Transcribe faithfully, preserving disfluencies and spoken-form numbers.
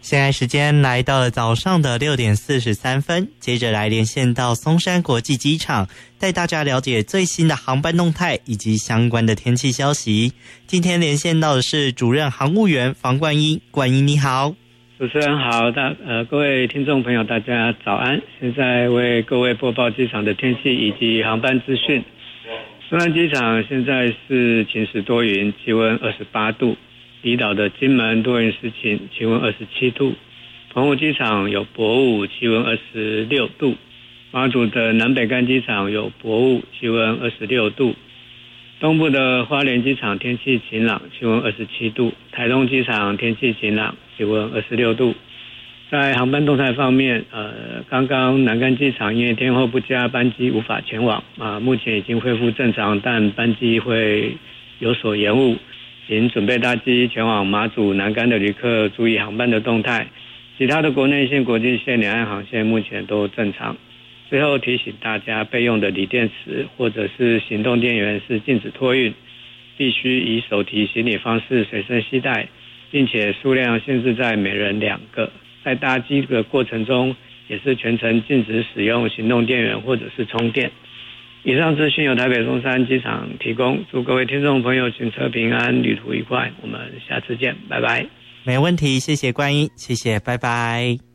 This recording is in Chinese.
现在时间来到了早上的六点四十三分，接着来连线到松山国际机场，带大家了解最新的航班动态以及相关的天气消息。今天连线到的是主任航务员房冠英，冠英你好。 主持人好，大呃各位听众朋友大家早安，现在为各位播报机场的天气以及航班资讯。松山机场现在是晴时多云，气温二十八度。离岛的金门多云时晴，气温二十七度。澎湖机场有薄雾，气温二十六度。马祖的南北干机场有薄雾，气温二十六度。东部的花莲机场天气晴朗，气温二十七度。台东机场天气晴朗，气温二十六度。在航班动态方面，呃，刚刚南竿机场因为天候不佳，班机无法前往啊，目前已经恢复正常，但班机会有所延误。请准备搭机前往马祖南竿的旅客注意航班的动态，其他的国内线、国际线、两岸航线目前都正常。最后提醒大家，备用的锂电池或者是行动电源是禁止托运，必须以手提行李方式随身携带，并且数量限制在每人两个。在搭机的过程中，也是全程禁止使用行动电源或者是充电。以上资讯由台北松山机场提供，祝各位听众朋友行车平安，旅途愉快，我们下次见，拜拜。 没问题，谢谢冠英，谢谢，拜拜。